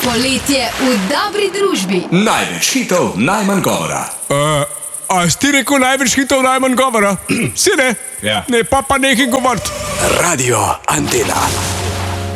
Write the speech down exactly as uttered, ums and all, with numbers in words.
Poletje v dobri družbi. Največ hitov, najmanj govora. Uh, a si ti rekel največ hitov, najmanj govora? Si ne? Ja. Ne, pa pa nekaj govoriti. Radio Antena.